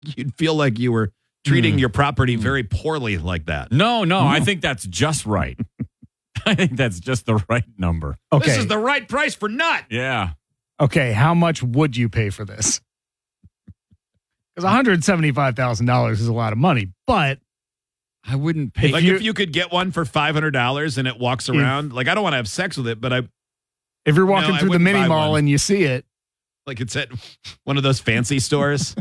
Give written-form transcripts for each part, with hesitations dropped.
you'd feel like you were treating your property very poorly like that. No, I think that's just right. I think that's just the right number. Okay. This is the right price for nut. Yeah. Okay, how much would you pay for this? Because $175,000 is a lot of money, but I wouldn't pay. If you could get one for $500 and it walks around, I don't want to have sex with it, but if you're walking through the wouldn't mini buy mall one. and you see it, it's at one of those fancy stores.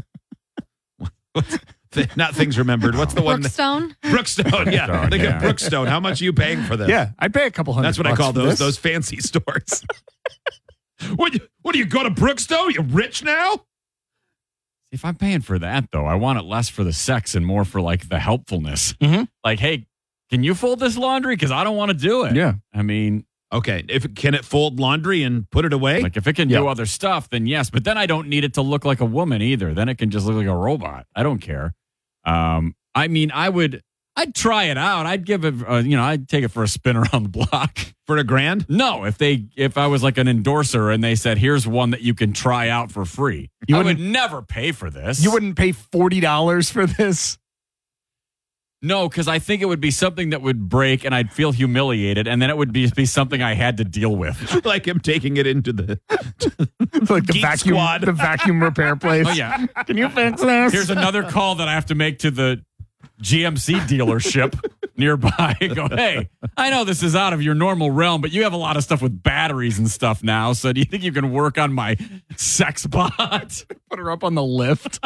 Not Things Remembered. What's the one? Brookstone? Brookstone, yeah. Brookstone, Think yeah. of Brookstone. How much are you paying for this? yeah, I'd pay a couple $100. That's what I call for this. those fancy stores. What do you go to Brookstone? You rich now? If I'm paying for that, though, I want it less for the sex and more for the helpfulness. Mhm. Hey, can you fold this laundry? Because I don't want to do it. Yeah. I mean, Okay. Can it fold laundry and put it away? if it can do other stuff, then yes. But then I don't need it to look like a woman either. Then it can just look like a robot. I don't care. I mean, I'd try it out. I'd give it, I'd take it for a spin around the block. For $1,000? No, if I was like an endorser and they said, here's one that you can try out for free, I would never pay for this. You wouldn't pay $40 for this? No, because I think it would be something that would break and I'd feel humiliated, and then it would be something I had to deal with. Like him taking it into the Like the Geek vacuum Squad. the vacuum repair place. Oh, yeah. Can you fix this? Here's another call that I have to make to the GMC dealership nearby. Go, hey, I know this is out of your normal realm, but you have a lot of stuff with batteries and stuff now. So do you think you can work on my sex bot? Put her up on the lift.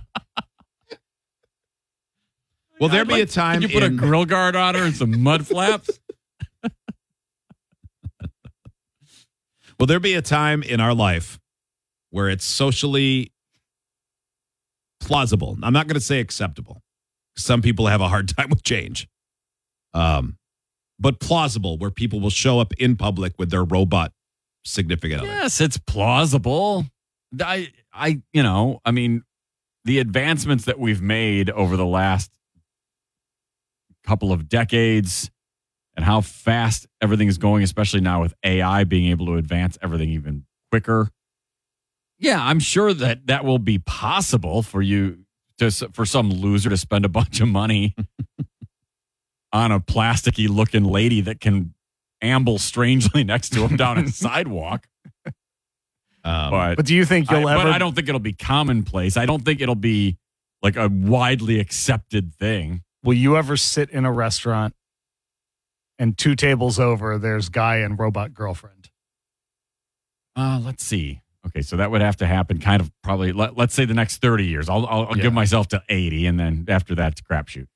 Will there be a time Can you put a grill guard on her and some mud flaps? Will there be a time in our life where it's socially plausible? I'm not going to say acceptable. Some people have a hard time with change. But plausible, where people will show up in public with their robot significant other. Yes, it's plausible. I mean, the advancements that we've made over the last couple of decades and how fast everything is going, especially now with AI being able to advance everything even quicker. Yeah, I'm sure that will be possible for for some loser to spend a bunch of money on a plasticky looking lady that can amble strangely next to him down a sidewalk. But do you think you'll ever? But I don't think it'll be commonplace. I don't think it'll be like a widely accepted thing. Will you ever sit in a restaurant and 2 tables over, there's guy and robot girlfriend? Let's see. Okay, so that would have to happen kind of probably, let's say the next 30 years. I'll give myself to 80, and then after that, it's a crapshoot.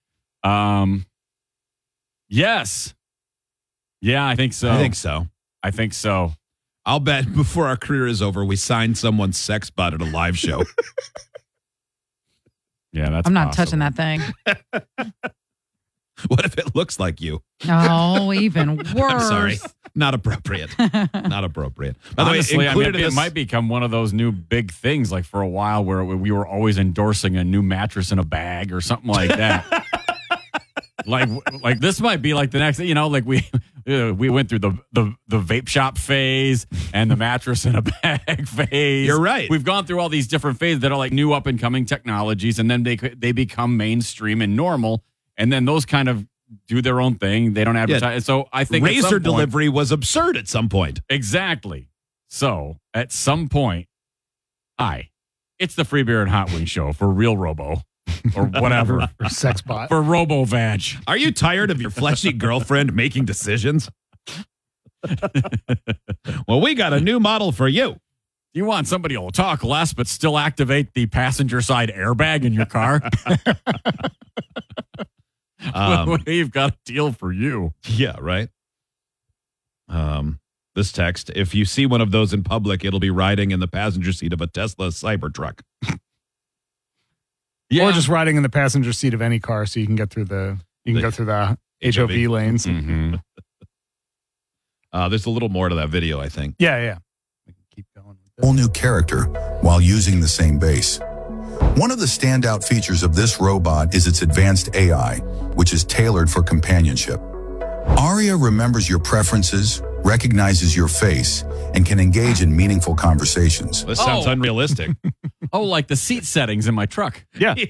Yes. Yeah, I think so. I think so. I'll bet before our career is over, we sign someone's sex bot at a live show. Yeah, that's I'm not possible. touching that thing. What if it looks like you? Oh, even worse. I'm sorry. Not appropriate. Not appropriate. By Honestly, the way, included in it this, might become one of those new big things, like for a while where we were always endorsing a new mattress in a bag or something like that. like this might be like the next, like we went through the vape shop phase and the mattress in a bag phase. You're right. We've gone through all these different phases that are like new up and coming technologies, and then they become mainstream and normal, and then those kind of do their own thing. They don't advertise. Yeah. So I think at some razor point- delivery was absurd at some point. Exactly. So at some point, it's the Free Beer and Hot Wing Show for Real Robo or whatever. Or sex bot. For Robo Vag. Are you tired of your fleshy girlfriend making decisions? Well, we got a new model for you. You want somebody who will talk less but still activate the passenger side airbag in your car? We've got a deal for you. Yeah, right. This text, if you see one of those in public, it'll be riding in the passenger seat of a Tesla Cybertruck. Yeah. Or just riding in the passenger seat of any car so you can get through go through the HOV lanes. Mm-hmm. There's a little more to that video, I think. Yeah. We can keep going with this. Whole new character while using the same base. One of the standout features of this robot is its advanced AI, which is tailored for companionship. Aria remembers your preferences, recognizes your face, and can engage in meaningful conversations. This sounds Oh. unrealistic. Oh, like the seat settings in my truck. Yeah.